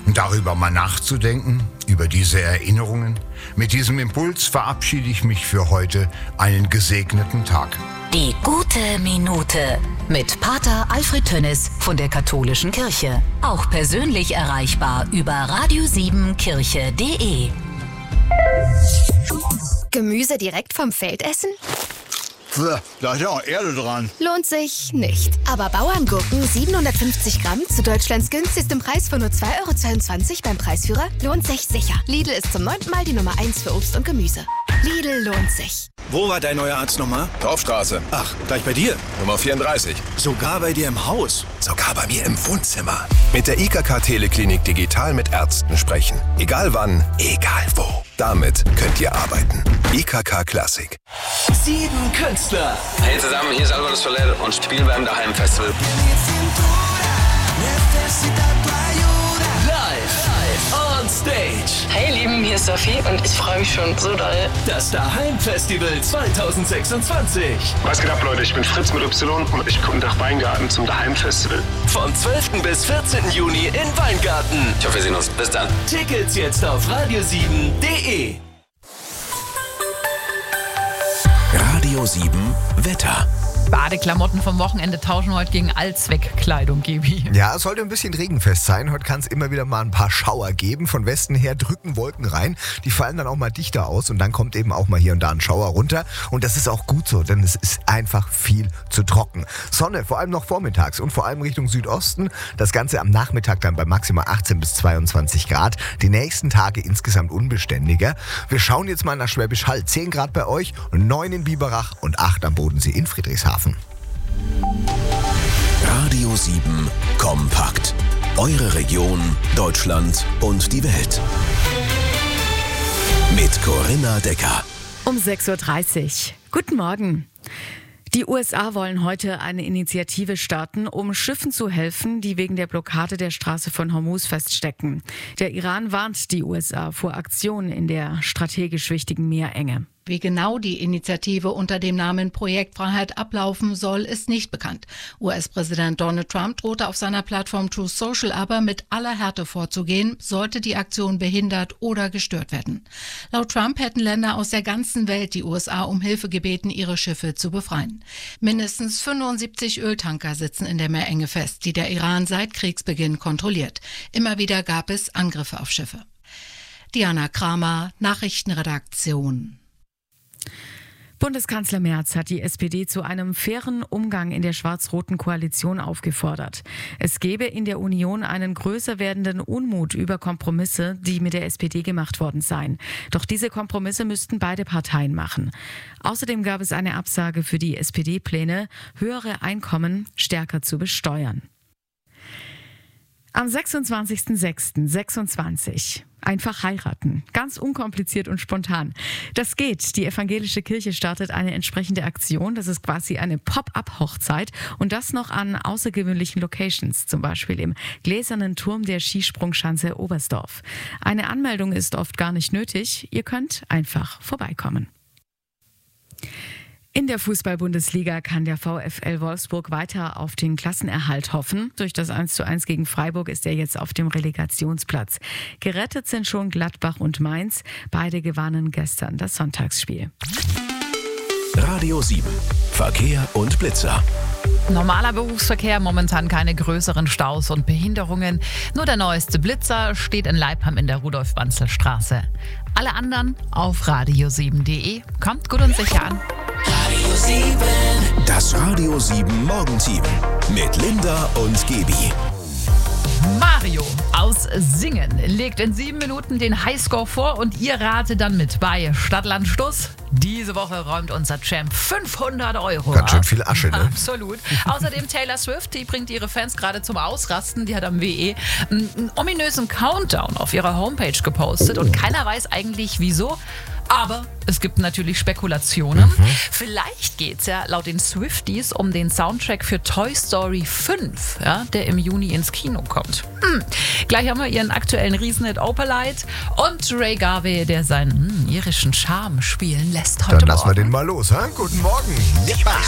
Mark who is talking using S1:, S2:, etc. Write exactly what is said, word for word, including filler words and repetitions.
S1: darüber mal nachzudenken, über diese Erinnerungen. Mit diesem Impuls verabschiede ich mich für heute. Einen gesegneten Tag.
S2: Die gute Minute mit Pater Alfred Tönnes von der Katholischen Kirche. Auch persönlich erreichbar über radio sieben kirche punkt de.
S3: Gemüse direkt vom Feld essen?
S4: Da ist ja auch Erde dran.
S3: Lohnt sich nicht. Aber Bauerngurken siebenhundertfünfzig Gramm zu Deutschlands günstigstem Preis von nur zwei Euro zweiundzwanzig beim Preisführer lohnt sich sicher. Lidl ist zum neunten Mal die Nummer eins für Obst und Gemüse. Lidl lohnt sich.
S5: Wo war dein neuer Arzt nochmal?
S6: Dorfstraße.
S5: Ach, gleich bei dir?
S6: Nummer vierunddreißig.
S5: Sogar bei dir im Haus?
S6: Sogar bei mir im Wohnzimmer. Mit der I K K Teleklinik digital mit Ärzten sprechen. Egal wann, egal wo. Damit könnt ihr arbeiten. I K K Klassik.
S7: Sieben Künstler.
S8: Hey zusammen, hier ist Alvaro Soler und spielen beim Daheim Festival.
S7: Live, live on stage.
S9: Hey Lieben, hier ist Sophie und ich freue mich schon so doll.
S7: Das Daheim Festival zwanzig sechsundzwanzig.
S10: Was geht ab, Leute? Ich bin Fritz mit Y und ich komme nach Weingarten zum Daheim Festival.
S7: Vom zwölften bis vierzehnten Juni in Weingarten.
S8: Ich hoffe, wir sehen uns. Bis dann.
S7: Tickets jetzt auf radio sieben punkt de.
S6: Radio sieben Wetter.
S11: Badeklamotten vom Wochenende tauschen heute gegen Allzweckkleidung, Gibi.
S12: Ja, es sollte ein bisschen regenfest sein. Heute kann es immer wieder mal ein paar Schauer geben. Von Westen her drücken Wolken rein. Die fallen dann auch mal dichter aus und dann kommt eben auch mal hier und da ein Schauer runter. Und das ist auch gut so, denn es ist einfach viel zu trocken. Sonne, vor allem noch vormittags und vor allem Richtung Südosten. Das Ganze am Nachmittag dann bei maximal achtzehn bis zweiundzwanzig Grad. Die nächsten Tage insgesamt unbeständiger. Wir schauen jetzt mal nach Schwäbisch Hall. zehn Grad bei euch, neun in Biberach und acht am Bodensee in Friedrichshafen.
S6: Radio sieben Kompakt. Eure Region, Deutschland und die Welt. Mit Corinna Decker.
S11: Um sechs Uhr dreißig. Guten Morgen. Die U S A wollen heute eine Initiative starten, um Schiffen zu helfen, die wegen der Blockade der Straße von Hormuz feststecken. Der Iran warnt die U S A vor Aktionen in der strategisch wichtigen Meerenge.
S13: Wie genau die Initiative unter dem Namen Projekt Freiheit ablaufen soll, ist nicht bekannt. U S-Präsident Donald Trump drohte auf seiner Plattform Truth Social aber mit aller Härte vorzugehen, sollte die Aktion behindert oder gestört werden. Laut Trump hätten Länder aus der ganzen Welt die U S A um Hilfe gebeten, ihre Schiffe zu befreien. Mindestens fünfundsiebzig Öltanker sitzen in der Meerenge fest, die der Iran seit Kriegsbeginn kontrolliert. Immer wieder gab es Angriffe auf Schiffe. Diana Kramer, Nachrichtenredaktion.
S11: Bundeskanzler Merz hat die S P D zu einem fairen Umgang in der schwarz-roten Koalition aufgefordert. Es gebe in der Union einen größer werdenden Unmut über Kompromisse, die mit der S P D gemacht worden seien. Doch diese Kompromisse müssten beide Parteien machen. Außerdem gab es eine Absage für die S P D-Pläne, höhere Einkommen stärker zu besteuern. Am sechsundzwanzigsten sechsten sechsundzwanzig. Einfach heiraten. Ganz unkompliziert und spontan. Das geht. Die evangelische Kirche startet eine entsprechende Aktion. Das ist quasi eine Pop-up-Hochzeit und das noch an außergewöhnlichen Locations, zum Beispiel im gläsernen Turm der Skisprungschanze Oberstdorf. Eine Anmeldung ist oft gar nicht nötig. Ihr könnt einfach vorbeikommen. In der Fußball-Bundesliga kann der VfL Wolfsburg weiter auf den Klassenerhalt hoffen. Durch das eins zu eins gegen Freiburg ist er jetzt auf dem Relegationsplatz. Gerettet sind schon Gladbach und Mainz. Beide gewannen gestern das Sonntagsspiel.
S6: Radio sieben. Verkehr und Blitzer.
S11: Normaler Berufsverkehr, momentan keine größeren Staus und Behinderungen. Nur der neueste Blitzer steht in Leipheim in der Rudolf-Banzel-Straße. Alle anderen auf radio sieben punkt de. Kommt gut und sicher an.
S7: Radio sieben.
S6: Das Radio sieben Morgenteam mit Linda und Gebi.
S11: Mario aus Singen legt in sieben Minuten den Highscore vor und ihr ratet dann mit bei Stadtland Stuss. Diese Woche räumt unser Champ fünfhundert Euro
S12: Ganz schön
S11: ab.
S12: viel Asche, ne?
S11: Absolut. Außerdem Taylor Swift, die bringt ihre Fans gerade zum Ausrasten. Die hat am W E einen ominösen Countdown auf ihrer Homepage gepostet und keiner weiß eigentlich wieso. Aber es gibt natürlich Spekulationen. Mhm. Vielleicht geht es ja laut den Swifties um den Soundtrack für Toy Story fünf, ja, der im Juni ins Kino kommt. Hm. Gleich haben wir ihren aktuellen Riesenhit Opalite und Ray Garvey, der seinen hm, irischen Charme spielen lässt heute
S12: Dann lassen
S11: Morgen.
S12: wir den mal los, hä? Guten Morgen.
S7: Die besten